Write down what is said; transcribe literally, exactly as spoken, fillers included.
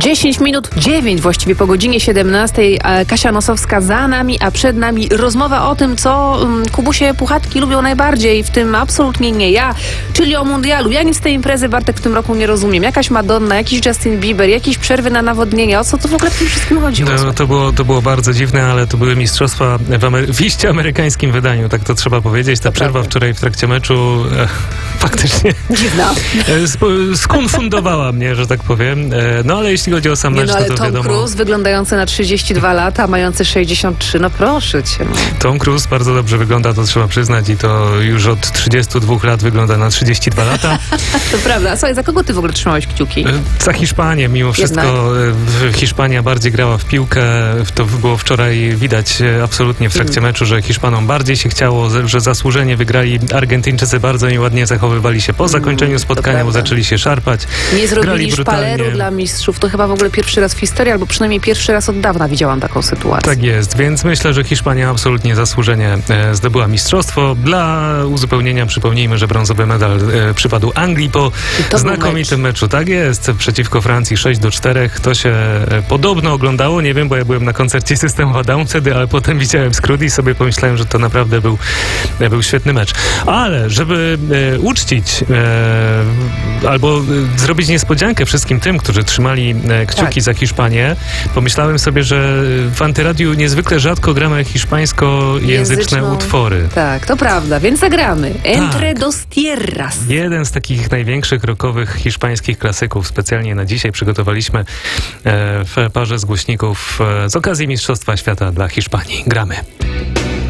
dziesięć minut dziewięć, właściwie po godzinie siedemnastej. Kasia Nosowska za nami, a przed nami rozmowa o tym, co Kubusie Puchatki lubią najbardziej, w tym absolutnie nie ja, czyli o mundialu. Ja nic z tej imprezy, Bartek, w tym roku nie rozumiem. Jakaś Madonna, jakiś Justin Bieber, jakieś przerwy na nawodnienie. O co to w ogóle w tym wszystkim chodziło? No, to, było, to było bardzo dziwne, ale to były mistrzostwa w, Amery- w iście amerykańskim wydaniu, tak to trzeba powiedzieć. Ta to przerwa prawda. Wczoraj w trakcie meczu e, faktycznie dziwna. E, sp- skonfundowała mnie, że tak powiem. E, no ale jeśli chodzi o sam mecz, no, ale to, to Tom wiadomo... Cruise wyglądający na trzydzieści dwa lata, mający sześćdziesiąt trzy, no proszę cię. No. Tom Cruise bardzo dobrze wygląda, to trzeba przyznać, i to już od trzydziestu dwóch lat wygląda na trzydzieści dwa lata. To prawda. A słuchaj, za kogo ty w ogóle trzymałeś kciuki? Za Hiszpanię, mimo wszystko. Jednak. Hiszpania bardziej grała w piłkę. To było wczoraj widać absolutnie w trakcie mm. meczu, że Hiszpanom bardziej się chciało, że zasłużenie wygrali. Argentyńczycy bardzo nieładnie zachowywali się po zakończeniu spotkania, bo zaczęli się szarpać. Nie zrobili szpaleru dla mistrzów. To chyba w ogóle pierwszy raz w historii, albo przynajmniej pierwszy raz od dawna widziałam taką sytuację. Tak jest, więc myślę, że Hiszpania absolutnie zasłużenie e, zdobyła mistrzostwo. Dla uzupełnienia przypomnijmy, że brązowy medal e, przypadł Anglii po znakomitym mecz. meczu. Tak jest, przeciwko Francji sześć do czterech. To się e, podobno oglądało. Nie wiem, bo ja byłem na koncercie System of a Down wtedy, ale potem widziałem skrót i sobie pomyślałem, że to naprawdę był, e, był świetny mecz. Ale żeby e, uczcić e, albo e, zrobić niespodziankę wszystkim tym, którzy trzymali e, kciuki tak. za Hiszpanię, pomyślałem sobie, że w Antyradiu niezwykle rzadko gramy hiszpańskojęzyczne Języczną. utwory. Tak, to prawda, więc zagramy. Entre tak. dos tierras. Jeden z takich największych rockowych hiszpańskich klasyków specjalnie na dzisiaj przygotowaliśmy e, w parze z głośników e, z okazji Mistrzostwa Świata dla Hiszpanii. Gramy.